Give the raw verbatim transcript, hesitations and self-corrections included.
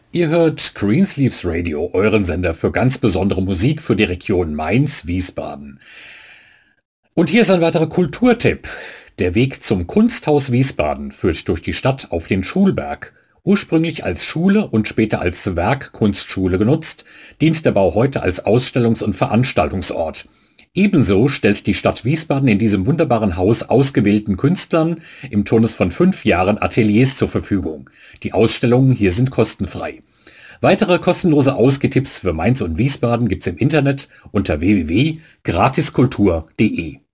Ihr hört Greensleeves Radio, euren Sender für ganz besondere Musik für die Region Mainz-Wiesbaden. Und hier ist ein weiterer Kulturtipp. Der Weg zum Kunsthaus Wiesbaden führt durch die Stadt auf den Schulberg. Ursprünglich als Schule und später als Werkkunstschule genutzt, dient der Bau heute als Ausstellungs- und Veranstaltungsort. Ebenso stellt die Stadt Wiesbaden in diesem wunderbaren Haus ausgewählten Künstlern im Turnus von fünf Jahren Ateliers zur Verfügung. Die Ausstellungen hier sind kostenfrei. Weitere kostenlose Ausgehtipps für Mainz und Wiesbaden gibt's im Internet unter w w w punkt gratiskultur punkt de.